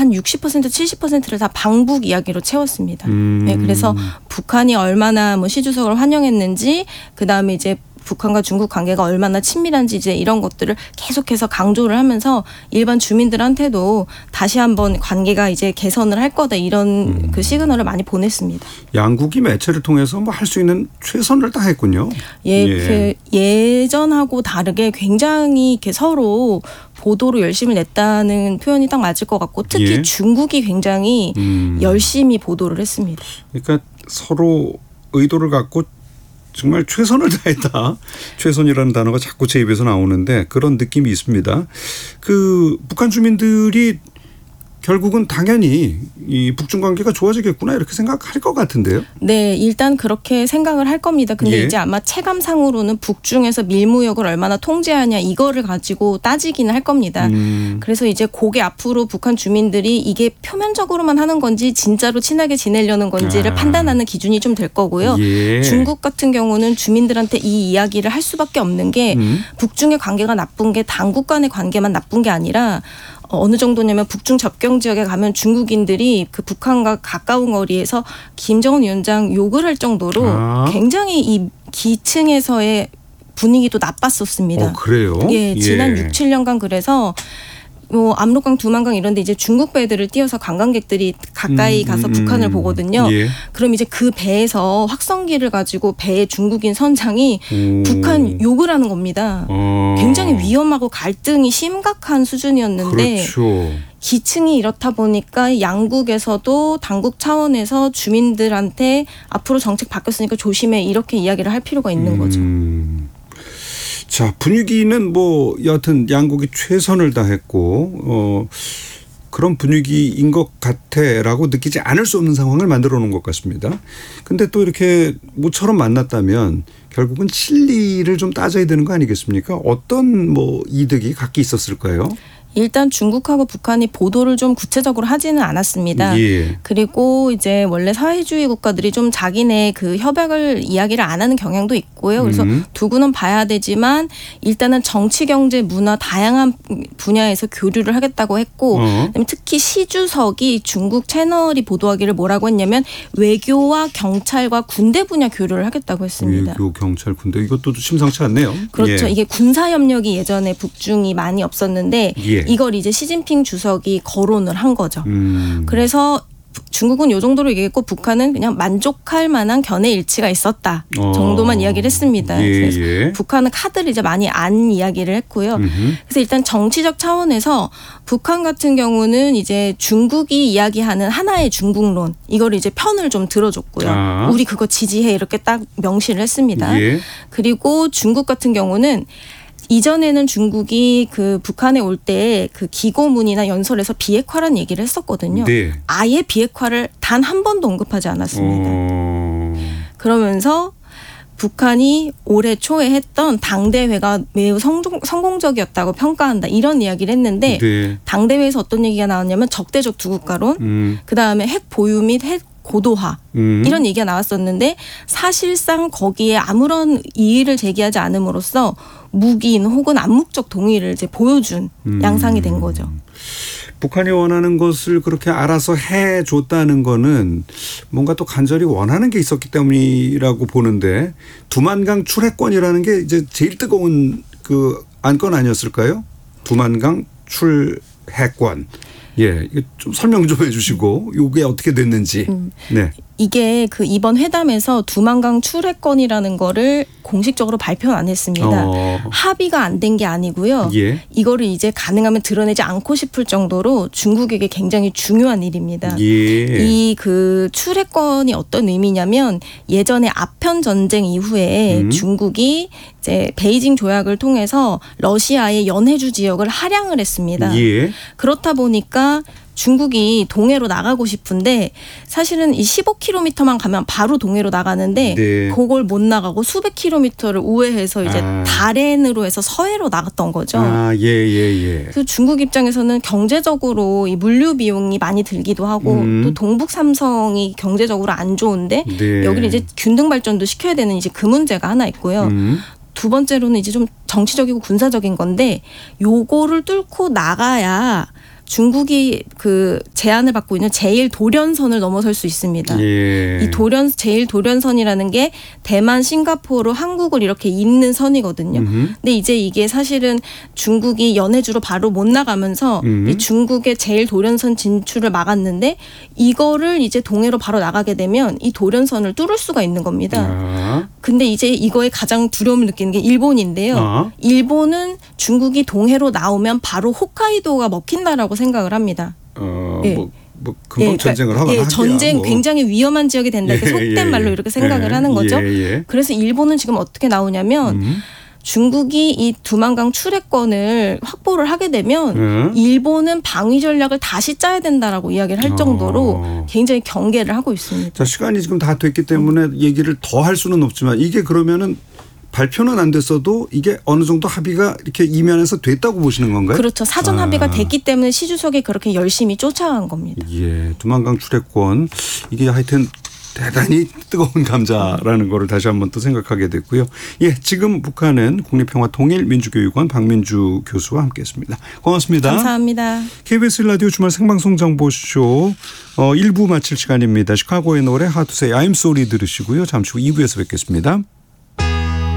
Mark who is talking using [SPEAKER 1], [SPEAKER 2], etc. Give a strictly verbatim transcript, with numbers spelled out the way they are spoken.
[SPEAKER 1] 한 육십 퍼센트 칠십 퍼센트를 다 방북 이야기로 채웠습니다.
[SPEAKER 2] 음.
[SPEAKER 1] 네, 그래서 북한이 얼마나 뭐 시 주석을 환영했는지 그다음에 이제 북한과 중국 관계가 얼마나 친밀한지 이제 이런 것들을 계속해서 강조를 하면서 일반 주민들한테도 다시 한번 관계가 이제 개선을 할 거다 이런
[SPEAKER 2] 음.
[SPEAKER 1] 그 시그널을 많이 보냈습니다.
[SPEAKER 2] 양국이 매체를 통해서 뭐 할 수 있는 최선을 다했군요.
[SPEAKER 1] 예,
[SPEAKER 2] 예.
[SPEAKER 1] 그 예전하고 다르게 굉장히 이렇게 서로 보도로 열심히 냈다는 표현이 딱 맞을 것 같고 특히
[SPEAKER 2] 예.
[SPEAKER 1] 중국이 굉장히
[SPEAKER 2] 음.
[SPEAKER 1] 열심히 보도를 했습니다.
[SPEAKER 2] 그러니까 서로 의도를 갖고 정말 최선을 다했다. 최선이라는 단어가 자꾸 제 입에서 나오는데 그런 느낌이 있습니다. 그 북한 주민들이 결국은 당연히 이 북중 관계가 좋아지겠구나 이렇게 생각할 것 같은데요.
[SPEAKER 1] 네, 일단 그렇게 생각을 할 겁니다. 근데
[SPEAKER 2] 예.
[SPEAKER 1] 이제 아마 체감상으로는 북중에서 밀무역을 얼마나 통제하냐 이거를 가지고 따지기는 할 겁니다.
[SPEAKER 2] 음.
[SPEAKER 1] 그래서 이제 그게 앞으로 북한 주민들이 이게 표면적으로만 하는 건지 진짜로 친하게 지내려는 건지를
[SPEAKER 2] 아.
[SPEAKER 1] 판단하는 기준이 좀 될 거고요.
[SPEAKER 2] 예.
[SPEAKER 1] 중국 같은 경우는 주민들한테 이 이야기를 할 수밖에 없는 게
[SPEAKER 2] 음.
[SPEAKER 1] 북중의 관계가 나쁜 게 당국 간의 관계만 나쁜 게 아니라 어느 정도냐면 북중 접경 지역에 가면 중국인들이 그 북한과 가까운 거리에서 김정은 위원장 욕을 할 정도로
[SPEAKER 2] 아.
[SPEAKER 1] 굉장히 이 기층에서의 분위기도 나빴었습니다.
[SPEAKER 2] 어, 그래요?
[SPEAKER 1] 예, 지난
[SPEAKER 2] 예.
[SPEAKER 1] 육, 칠 년간 그래서 뭐 압록강, 두만강 이런 데 이제 중국 배들을 띄워서 관광객들이 가까이
[SPEAKER 2] 음,
[SPEAKER 1] 가서
[SPEAKER 2] 음,
[SPEAKER 1] 북한을
[SPEAKER 2] 음.
[SPEAKER 1] 보거든요.
[SPEAKER 2] 예.
[SPEAKER 1] 그럼 이제 그 배에서 확성기를 가지고 배의 중국인 선장이
[SPEAKER 2] 오.
[SPEAKER 1] 북한 욕을 하는 겁니다.
[SPEAKER 2] 어.
[SPEAKER 1] 굉장히 위험하고 갈등이 심각한 수준이었는데
[SPEAKER 2] 그렇죠.
[SPEAKER 1] 기층이 이렇다 보니까 양국에서도 당국 차원에서 주민들한테 앞으로 정책 바뀌었으니까 조심해 이렇게 이야기를 할 필요가 있는 거죠.
[SPEAKER 2] 음. 자, 분위기는 뭐 여하튼 양국이 최선을 다했고 어, 그런 분위기인 것 같아라고 느끼지 않을 수 없는 상황을 만들어 놓은 것 같습니다. 근데 또 이렇게 모처럼 만났다면 결국은 실리를 좀 따져야 되는 거 아니겠습니까? 어떤 뭐 이득이 각기 있었을까요?
[SPEAKER 1] 일단 중국하고 북한이 보도를 좀 구체적으로 하지는 않았습니다.
[SPEAKER 2] 예.
[SPEAKER 1] 그리고 이제 원래 사회주의 국가들이 좀 자기네 그 협약을 이야기를 안 하는 경향도 있고요. 그래서
[SPEAKER 2] 음.
[SPEAKER 1] 두고는 봐야 되지만 일단은 정치, 경제, 문화 다양한 분야에서 교류를 하겠다고 했고
[SPEAKER 2] 어.
[SPEAKER 1] 그다음에 특히 시 주석이 중국 채널이 보도하기를 뭐라고 했냐면 외교와 경찰과 군대 분야 교류를 하겠다고 했습니다.
[SPEAKER 2] 외교, 경찰, 군대 이것도 심상치 않네요.
[SPEAKER 1] 그렇죠.
[SPEAKER 2] 예.
[SPEAKER 1] 이게 군사 협력이 예전에 북중이 많이 없었는데
[SPEAKER 2] 예.
[SPEAKER 1] 이걸 이제 시진핑 주석이 거론을 한 거죠.
[SPEAKER 2] 음.
[SPEAKER 1] 그래서 중국은 이 정도로 얘기했고 북한은 그냥 만족할 만한 견해 일치가 있었다
[SPEAKER 2] 어.
[SPEAKER 1] 정도만 이야기를 했습니다.
[SPEAKER 2] 예,
[SPEAKER 1] 그래서
[SPEAKER 2] 예.
[SPEAKER 1] 북한은 카드를 이제 많이 안 이야기를 했고요.
[SPEAKER 2] 음흠.
[SPEAKER 1] 그래서 일단 정치적 차원에서 북한 같은 경우는 이제 중국이 이야기하는 하나의 중국론 이걸 이제 편을 좀 들어줬고요.
[SPEAKER 2] 아.
[SPEAKER 1] 우리 그거 지지해 이렇게 딱 명시를 했습니다.
[SPEAKER 2] 예.
[SPEAKER 1] 그리고 중국 같은 경우는 이전에는 중국이 그 북한에 올 때 그 기고문이나 연설에서 비핵화란 얘기를 했었거든요.
[SPEAKER 2] 네.
[SPEAKER 1] 아예 비핵화를 단 한 번도 언급하지 않았습니다.
[SPEAKER 2] 어.
[SPEAKER 1] 그러면서 북한이 올해 초에 했던 당대회가 매우 성공, 성공적이었다고 평가한다. 이런 이야기를 했는데
[SPEAKER 2] 네.
[SPEAKER 1] 당대회에서 어떤 얘기가 나왔냐면 적대적 두 국가론,
[SPEAKER 2] 음.
[SPEAKER 1] 그다음에 핵 보유 및 핵 고도화
[SPEAKER 2] 음.
[SPEAKER 1] 이런 얘기가 나왔었는데 사실상 거기에 아무런 이의를 제기하지 않음으로써 묵인 혹은 암묵적 동의를 이제 보여준
[SPEAKER 2] 음.
[SPEAKER 1] 양상이 된 거죠.
[SPEAKER 2] 북한이 원하는 것을 그렇게 알아서 해줬다는 거는 뭔가 또 간절히 원하는 게 있었기 때문이라고 보는데 두만강 출해권이라는 게 이제 제일 뜨거운 그 안건 아니었을까요? 두만강 출해권. 예, 이거 좀 설명 좀 해주시고 이게 어떻게 됐는지.
[SPEAKER 1] 음.
[SPEAKER 2] 네.
[SPEAKER 1] 이게 그 이번 회담에서 두만강 출해권이라는 거를 공식적으로 발표는 안 했습니다.
[SPEAKER 2] 어.
[SPEAKER 1] 합의가 안 된 게 아니고요.
[SPEAKER 2] 예.
[SPEAKER 1] 이거를 이제 가능하면 드러내지 않고 싶을 정도로 중국에게 굉장히 중요한 일입니다.
[SPEAKER 2] 예.
[SPEAKER 1] 이 그 출해권이 어떤 의미냐면 예전에 아편 전쟁 이후에
[SPEAKER 2] 음.
[SPEAKER 1] 중국이 이제 베이징 조약을 통해서 러시아의 연해주 지역을 할양을 했습니다.
[SPEAKER 2] 예.
[SPEAKER 1] 그렇다 보니까 중국이 동해로 나가고 싶은데 사실은 이 십오 킬로미터만 가면 바로 동해로 나가는데
[SPEAKER 2] 네.
[SPEAKER 1] 그걸 못 나가고 수백 킬로미터를 우회해서 이제
[SPEAKER 2] 아.
[SPEAKER 1] 다롄으로 해서 서해로 나갔던 거죠.
[SPEAKER 2] 아, 예, 예, 예.
[SPEAKER 1] 그래서 중국 입장에서는 경제적으로 이 물류 비용이 많이 들기도 하고
[SPEAKER 2] 음.
[SPEAKER 1] 또 동북 삼성이 경제적으로 안 좋은데
[SPEAKER 2] 네.
[SPEAKER 1] 여기를 이제 균등 발전도 시켜야 되는 이제 그 문제가 하나 있고요.
[SPEAKER 2] 음.
[SPEAKER 1] 두 번째로는 이제 좀 정치적이고 군사적인 건데 요거를 뚫고 나가야 중국이 그 제한을 받고 있는 제일 도련선을 넘어설 수 있습니다.
[SPEAKER 2] 예.
[SPEAKER 1] 이 도련 제일 도련선이라는 게 대만, 싱가포르, 한국을 이렇게 잇는 선이거든요.
[SPEAKER 2] 음흠.
[SPEAKER 1] 근데 이제 이게 사실은 중국이 연해주로 바로 못 나가면서
[SPEAKER 2] 음.
[SPEAKER 1] 이 중국의 제일 도련선 진출을 막았는데 이거를 이제 동해로 바로 나가게 되면 이 도련선을 뚫을 수가 있는 겁니다.
[SPEAKER 2] 아.
[SPEAKER 1] 근데 이제 이거에 가장 두려움을 느끼는 게 일본인데요.
[SPEAKER 2] 아.
[SPEAKER 1] 일본은 중국이 동해로 나오면 바로 홋카이도가 먹힌다라고 생각을 합니다.
[SPEAKER 2] 어,
[SPEAKER 1] 예.
[SPEAKER 2] 뭐, 뭐 금방
[SPEAKER 1] 예,
[SPEAKER 2] 전쟁을
[SPEAKER 1] 그러니까,
[SPEAKER 2] 하거나
[SPEAKER 1] 예,
[SPEAKER 2] 하기야,
[SPEAKER 1] 전쟁
[SPEAKER 2] 뭐.
[SPEAKER 1] 굉장히 위험한 지역이 된다. 이렇게
[SPEAKER 2] 예,
[SPEAKER 1] 속된
[SPEAKER 2] 예,
[SPEAKER 1] 말로
[SPEAKER 2] 예.
[SPEAKER 1] 이렇게 생각을
[SPEAKER 2] 예,
[SPEAKER 1] 하는 거죠.
[SPEAKER 2] 예, 예.
[SPEAKER 1] 그래서 일본은 지금 어떻게 나오냐면
[SPEAKER 2] 음.
[SPEAKER 1] 중국이 이 두만강 출해권을 확보를 하게 되면
[SPEAKER 2] 음.
[SPEAKER 1] 일본은 방위 전략을 다시 짜야 된다라고 이야기를 할 정도로
[SPEAKER 2] 어.
[SPEAKER 1] 굉장히 경계를 하고 있습니다.
[SPEAKER 2] 자, 시간이 지금 다 됐기 때문에 얘기를 더 할 수는 없지만 이게 그러면은 발표는 안 됐어도 이게 어느 정도 합의가 이렇게 이면에서 됐다고 보시는 건가요?
[SPEAKER 1] 그렇죠. 사전 합의가
[SPEAKER 2] 아.
[SPEAKER 1] 됐기 때문에 시 주석이 그렇게 열심히 쫓아간 겁니다.
[SPEAKER 2] 예, 두만강 출해권 이게 하여튼 대단히 뜨거운 감자라는 거를 다시 한번 또 생각하게 됐고요. 예, 지금 북한은 국립평화통일민주교육원 박민주 교수와 함께했습니다. 고맙습니다.
[SPEAKER 1] 감사합니다.
[SPEAKER 2] 케이비에스 라디오 주말 생방송 정보쇼 어, 일 부 마칠 시간입니다. 시카고의 노래 하투세이 I'm Sorry 들으시고요. 잠시 후 이 부에서 뵙겠습니다.